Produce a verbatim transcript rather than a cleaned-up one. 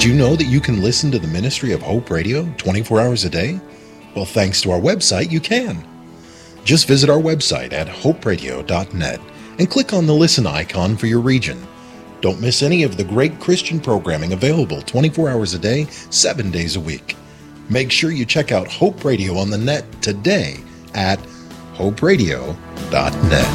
you know that you can listen to the Ministry of Hope Radio twenty-four hours a day? Well, thanks to our website, you can. Just visit our website at hope radio dot net and click on the listen icon for your region. Don't miss any of the great Christian programming available twenty-four hours a day, seven days a week. Make sure you check out Hope Radio on the net today at hope radio dot net.